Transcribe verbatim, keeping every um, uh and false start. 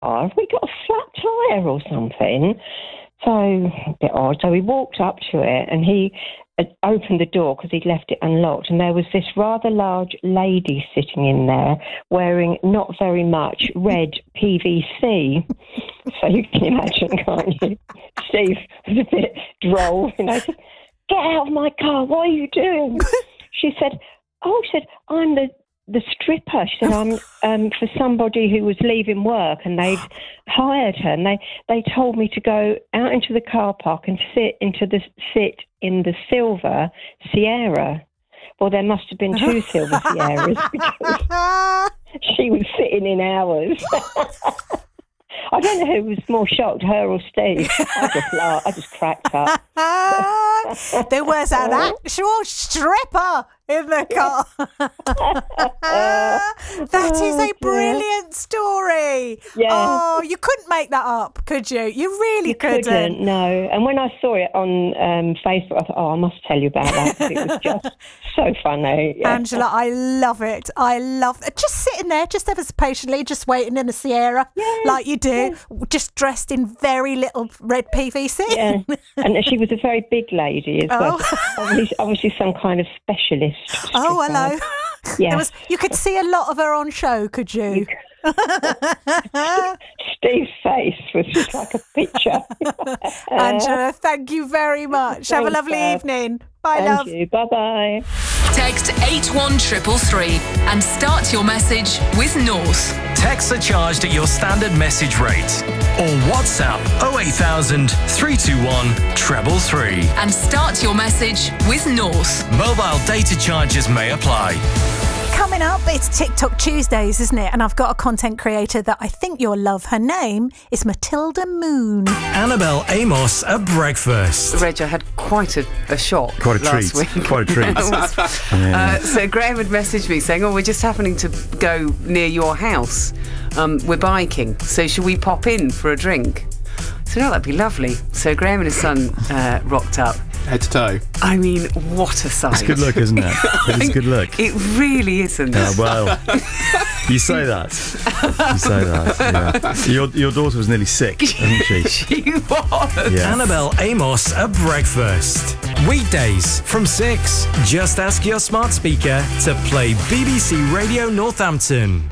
car. Have we got a flat tyre or something? So, a bit odd. So we walked up to it and he had opened the door because he'd left it unlocked. And there was this rather large lady sitting in there wearing not very much red P V C. So you can imagine, can't you? Steve was a bit droll. And I said, get out of my car. What are you doing? She said, oh, she said, I'm the the stripper. She said, I'm um, for somebody who was leaving work and they'd hired her and they, they told me to go out into the car park and sit into the sit in the silver Sierra. Well, there must have been two silver Sierras because she was sitting in ours. I don't know who was more shocked, her or Steve. I just laughed. I just cracked up. There was an actual stripper in the car. That is a brilliant story. Yeah. Oh, you couldn't make that up, could you? You really You couldn't. couldn't, no. And when I saw it on um, Facebook, I thought, oh, I must tell you about that. It was just so funny. Yeah. Angela, I love it. I love it. Just sitting there, just ever so patiently, just waiting in a Sierra, yeah, like you do, yeah. just dressed in very little red P V C. Yeah, and she was a very big lady as well. Oh. Obviously, obviously some kind of specialist. Oh, hello. Yeah. There was, you could see a lot of her on show, could you? you Steve's face was just like a picture. Angela, thank you very much. Have a Thanks, lovely Dad. evening. Bye, And love. you. Bye-bye. Text eight one three three three and start your message with North. Texts are charged at your standard message rate. Or WhatsApp oh eight thousand, three two one, treble three. And start your message with North. Mobile data charges may apply. Coming up, it's TikTok Tuesdays, isn't it? And I've got a content creator that I think you'll love. Her name is Matilda Moon. Annabelle Amos at breakfast. Reg, I had quite a, a shock Quite a last treat. week. Quite a treat. uh, so Graham had messaged me saying, oh, we're just happening to go near your house. Um, we're biking, so should we pop in for a drink? So no, that'd be lovely. So Graham and his son uh, rocked up. Head to toe. I mean, what a sight. It's good look, isn't it? It is good look. It really isn't. Yeah, well, you say that. You say that. Yeah. Your your daughter was nearly sick, wasn't she? She was. Yeah. Annabelle Amos at breakfast. Weekdays from six. Just ask your smart speaker to play B B C Radio Northampton.